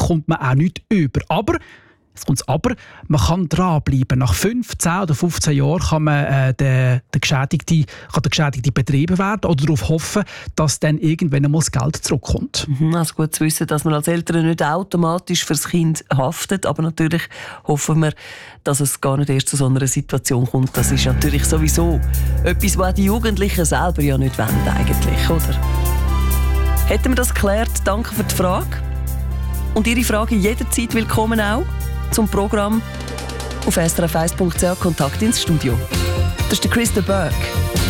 kommt man auch nicht über. Aber, jetzt kommt's aber, man kann dranbleiben. Nach 15 oder 15 Jahren kann man der Geschädigte betrieben werden oder darauf hoffen, dass dann irgendwann einmal das Geld zurückkommt. Also gut zu wissen, dass man als Eltern nicht automatisch fürs Kind haftet, aber natürlich hoffen wir, dass es gar nicht erst zu so einer Situation kommt. Das ist natürlich sowieso etwas, was die Jugendlichen selber ja nicht wollen eigentlich, oder? Hätten wir das geklärt? Danke für die Frage. Und Ihre Fragen jederzeit willkommen auch zum Programm auf srf1.ch Kontakt ins Studio. Das ist der Chris de Burgh.